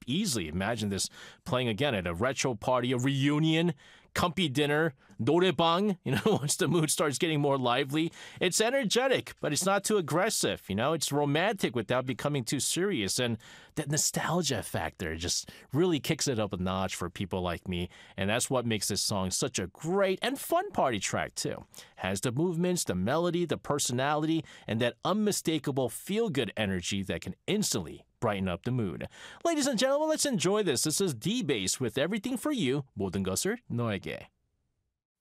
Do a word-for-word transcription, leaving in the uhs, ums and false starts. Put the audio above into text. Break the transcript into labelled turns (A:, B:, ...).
A: easily imagine this playing again at a retro party, a reunion, comfy dinner, 노래방, you know, once the mood starts getting more lively. It's energetic, but it's not too aggressive, you know? It's romantic without becoming too serious, and that nostalgia factor just really kicks it up a notch for people like me, and that's what makes this song such a great and fun party track, too. Has the movements, the melody, the personality, and that unmistakable feel-good energy that can instantly brighten up the mood. Ladies and gentlemen, let's enjoy this. This is D-Bass with Everything for You, 모든 것을 너에게.